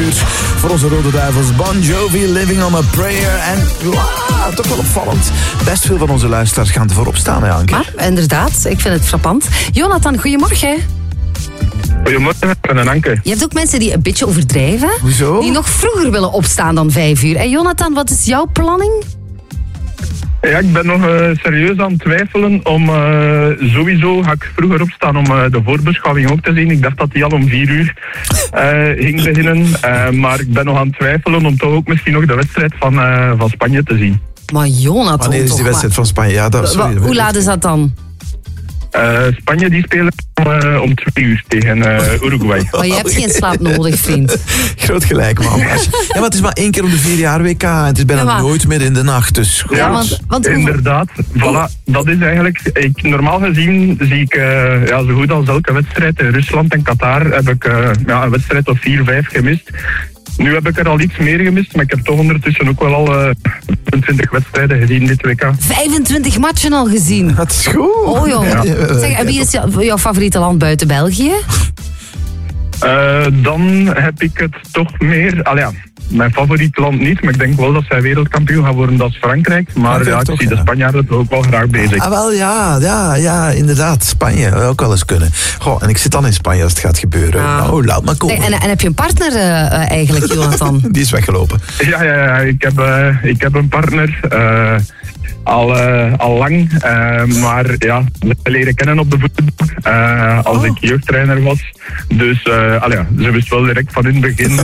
uur. Voor onze Rode Duivels, Bon Jovi, Living on a Prayer. En toch wel opvallend. Best veel van onze luisteraars gaan ervoor opstaan, hè, Anke? Maar, inderdaad, ik vind het frappant. Jonathan, goedemorgen. Goedemorgen, en Anke. Je hebt ook mensen die een beetje overdrijven. Hoezo? Die nog vroeger willen opstaan dan 5 uur. En Jonathan, wat is jouw planning? Ja, ik ben nog serieus aan het twijfelen om sowieso ga ik vroeger opstaan om de voorbeschouwing ook te zien. Ik dacht dat die al om 4 uur ging beginnen. Maar ik ben nog aan het twijfelen om toch ook misschien nog de wedstrijd van Spanje te zien. Maar Jonathan, Wanneer is die toch wedstrijd maar. van Spanje? Ja, Hoe laat is dat dan? Spanje die spelen om 2 uur tegen Uruguay. Maar je hebt geen slaap nodig, vriend. Groot gelijk, man. Ja, maar het is maar 1 keer om de 4 jaar WK. En het is bijna Ja, maar- nooit meer in de nacht. Dus goed. Ja, want Inderdaad. Voilà, dat is eigenlijk... normaal gezien zie ik zo goed als elke wedstrijd in Rusland en Qatar heb ik een wedstrijd of 4, 5 gemist. Nu heb ik er al iets meer gemist, maar ik heb toch ondertussen ook wel al 20 wedstrijden gezien dit WK. 25 matchen al gezien. Dat is goed. Oh joh. Ja. Zeg, en wie is jouw favoriete land buiten België? Dan heb ik het toch meer... mijn favoriet land niet, maar ik denk wel dat zij wereldkampioen gaan worden, dat is Frankrijk. Maar Frankrijk ik toch, zie de ja. Spanjaarden ook wel graag bezig. Ah, wel, ja, inderdaad. Spanje, wil ook wel eens kunnen. Goh, en ik zit dan in Spanje als het gaat gebeuren. Ah. Nou, laat maar komen. Zeg, en heb je een partner eigenlijk, Jonathan? Die is weggelopen. Ja, ik heb een partner. Al lang, maar ja, we leren kennen op de voetbal als ik jeugdtrainer was. Dus ze wist wel direct van in het begin